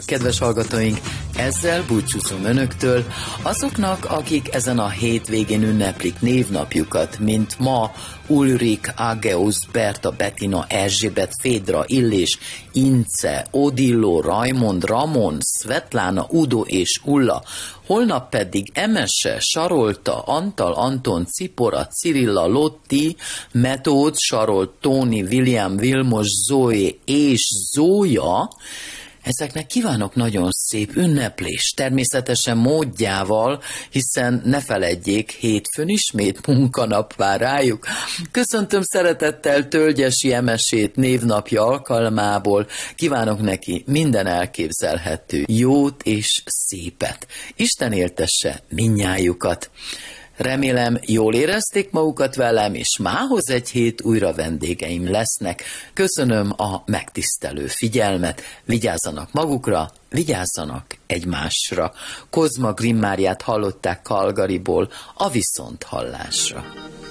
kedves hallgatóink, ezzel búcsúzom önöktől, azoknak, akik ezen a hétvégén ünneplik névnapjukat, mint ma Ulrik, Ageusz, Berta, Bettina, Erzsébet, Fédra, Illés, Ince, Odillo, Raimond, Ramon, Svetlana, Udo és Ulla, holnap pedig Emese, Sarolta, Antal, Anton, Cipora, Cirilla, Lotti, Metód, Sarolt, Tóni, William, Vilmos, Zoe és Zója. Ezeknek kívánok nagyon szép ünneplést, természetesen módjával, hiszen ne feledjék, hétfőn ismét munkanap vár rájuk. Köszöntöm szeretettel Tölgyesi Emesét névnapja alkalmából, kívánok neki minden elképzelhető jót és szépet. Isten éltesse mindnyájukat. Remélem, jól érezték magukat velem, és mához egy hét újra vendégeim lesznek. Köszönöm a megtisztelő figyelmet, vigyázzanak magukra, vigyázzanak egymásra. Kozma Grimmáriát hallották Calgaryból, a viszonthallásra.